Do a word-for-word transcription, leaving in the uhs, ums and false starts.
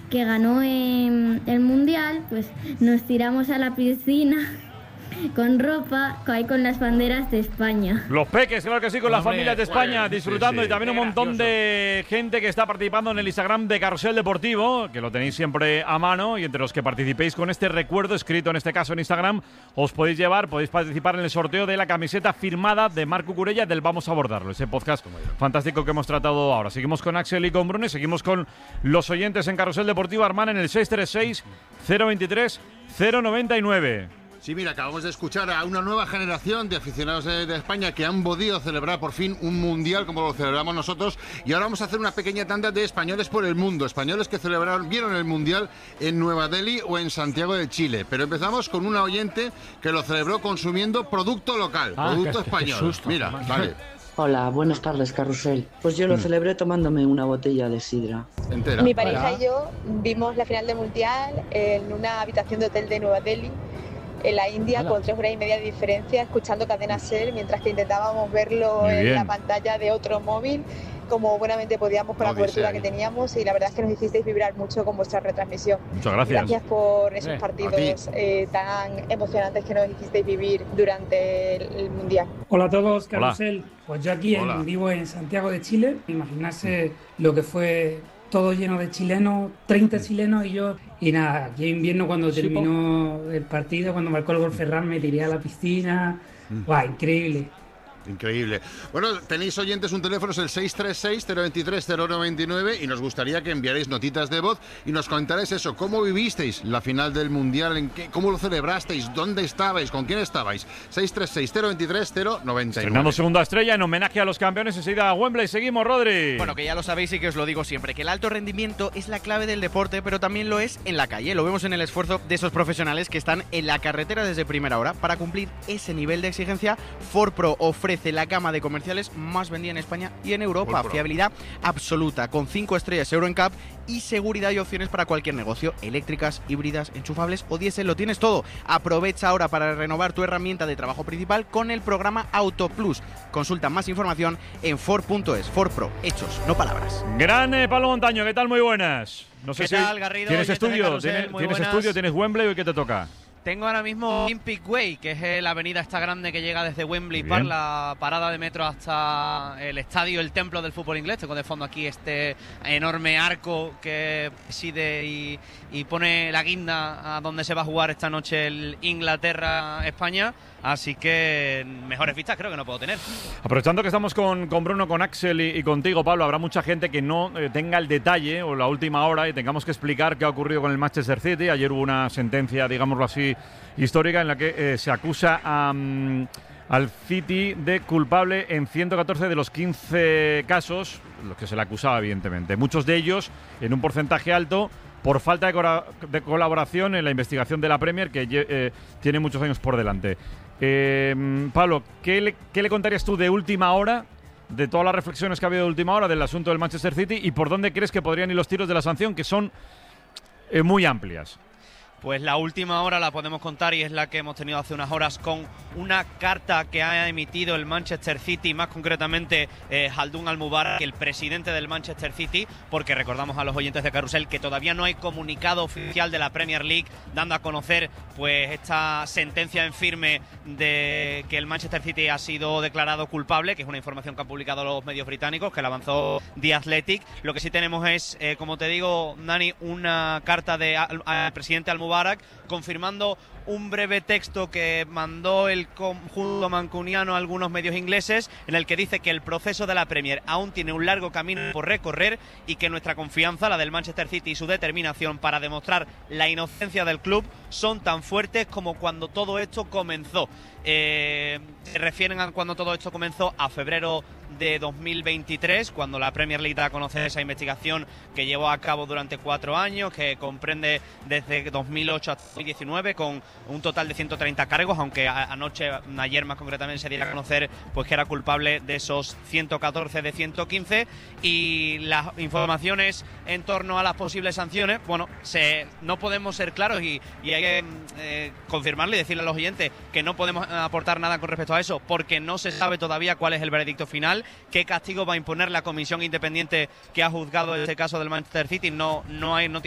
que ganó en el Mundial, pues nos tiramos a la piscina con ropa, ahí con las banderas de España. Los peques, claro que sí, con Hombre, las familias de España pues, disfrutando, sí, sí. y también un montón Gracioso. de gente que está participando en el Instagram de Carrusel Deportivo, que lo tenéis siempre a mano, y entre los que participéis con este recuerdo escrito en este caso en Instagram, os podéis llevar, podéis participar en el sorteo de la camiseta firmada de Marc Cucurella del Vamos a Abordarlo, ese podcast fantástico que hemos tratado ahora. Seguimos con Axel y con Brune, seguimos con los oyentes en Carrusel Deportivo. Arman en el seis tres seis, cero veintitrés, cero noventa y nueve. Sí, mira, acabamos de escuchar a una nueva generación de aficionados de, de España que han podido celebrar por fin un mundial como lo celebramos nosotros, y ahora vamos a hacer una pequeña tanda de españoles por el mundo, españoles que celebraron, vieron el mundial en Nueva Delhi o en Santiago de Chile. Pero empezamos con una oyente que lo celebró consumiendo producto local, Ah, producto qué- qué español. susto. Mira, vale, Hola, buenas tardes, Carrusel. Pues yo lo Mm. celebré tomándome una botella de sidra. entera. Mi pareja y yo vimos la final del Mundial en una habitación de hotel de Nueva Delhi, en la India, Hola. con tres horas y media de diferencia, escuchando Cadena Ser, mientras que intentábamos verlo Muy en bien. la pantalla de otro móvil, como buenamente podíamos con la Odisea. cobertura que teníamos, y la verdad es que nos hicisteis vibrar mucho con vuestra retransmisión. Muchas gracias. Gracias por esos Eh, a partidos eh, tan emocionantes que nos hicisteis vivir durante el, el Mundial. Hola a todos, Carrusel. Pues yo aquí Hola. en vivo en Santiago de Chile, imaginarse lo que fue todo lleno de chilenos, treinta chilenos y yo. Y nada, aquí en invierno cuando Sí, terminó el partido, cuando marcó el gol Ferran, me tiré a la piscina. Guau, increíble. Increíble. Bueno, tenéis oyentes, un teléfono es el seis tres seis, cero veintitrés, cero noventa y nueve, y nos gustaría que enviarais notitas de voz y nos contarais eso, cómo vivisteis la final del Mundial, en qué, cómo lo celebrasteis, dónde estabais, con quién estabais. seis tres seis, cero veintitrés, cero noventa y nueve. Fernando segunda estrella en homenaje a los campeones, enseguida a Wembley. Seguimos, Rodri. Bueno, que ya lo sabéis y que os lo digo siempre, que el alto rendimiento es la clave del deporte, pero también lo es en la calle. Lo vemos en el esfuerzo de esos profesionales que están en la carretera desde primera hora. Para cumplir ese nivel de exigencia, Ford Pro ofrece la gama de comerciales más vendida en España y en Europa. Ford Pro. Fiabilidad absoluta, con cinco estrellas Euro N C A P y seguridad y opciones para cualquier negocio. Eléctricas, híbridas, enchufables o diésel, lo tienes todo. Aprovecha ahora para renovar tu herramienta de trabajo principal con el programa Auto Plus. Consulta más información en Ford punto es. Ford Pro, hechos, no palabras. Gran eh, Pablo Montaño, ¿qué tal? Muy buenas. No sé ¿Qué si tal, Garrido? tienes Oyentes de estudio, Carrusel, tienes, muy tienes buenas. estudio, tienes Wembley, ¿y qué te toca? Tengo ahora mismo Olympic Way, que es eh, la avenida esta grande que llega desde Wembley Muy Park, bien. la parada de metro hasta el estadio, el templo del fútbol inglés. Tengo de fondo aquí este enorme arco que preside y, y pone la guinda a donde se va a jugar esta noche el Inglaterra-España. Así que mejores vistas creo que no puedo tener. Aprovechando que estamos con, con Bruno, con Axel y, y contigo, Pablo, habrá mucha gente que no eh, tenga el detalle o la última hora y tengamos que explicar qué ha ocurrido con el Manchester City. Ayer hubo una sentencia, digámoslo así, histórica en la que eh, se acusa a, um, al City de culpable en ciento catorce de los quince casos, los que se le acusaba, evidentemente. Muchos de ellos en un porcentaje alto por falta de, cora- de colaboración en la investigación de la Premier, que eh, tiene muchos años por delante. Eh, Pablo, ¿qué le, ¿qué le contarías tú de última hora, de todas las reflexiones que ha habido de última hora del asunto del Manchester City, y por dónde crees que podrían ir los tiros de la sanción, que son eh, muy amplias? Pues la última hora la podemos contar y es la que hemos tenido hace unas horas con una carta que ha emitido el Manchester City, más concretamente eh, Khaldoon Al-Mubarak, el presidente del Manchester City, porque recordamos a los oyentes de Carrusel que todavía no hay comunicado oficial de la Premier League dando a conocer pues esta sentencia en firme de que el Manchester City ha sido declarado culpable, que es una información que han publicado los medios británicos, que la avanzó The Athletic. Lo que sí tenemos es, eh, como te digo, Dani, una carta del presidente Al-Mubarak confirmando un breve texto que mandó el conjunto mancuniano a algunos medios ingleses, en el que dice que el proceso de la Premier aún tiene un largo camino por recorrer y que nuestra confianza, la del Manchester City, y su determinación para demostrar la inocencia del club son tan fuertes como cuando todo esto comenzó. Eh, se refieren a cuando todo esto comenzó a febrero de dos mil veintitrés, cuando la Premier League da a conocer esa investigación que llevó a cabo durante cuatro años, que comprende desde dos mil ocho hasta dos mil diecinueve, con un total de ciento treinta cargos, aunque a, anoche, ayer más concretamente, se diera a conocer pues que era culpable de esos ciento catorce de ciento quince. Y las informaciones en torno a las posibles sanciones, bueno, se, no podemos ser claros y, y hay que eh, confirmarle y decirle a los oyentes que no podemos aportar nada con respecto a eso, porque no se sabe todavía cuál es el veredicto final, qué castigo va a imponer la comisión independiente que ha juzgado este caso del Manchester City. No, no hay no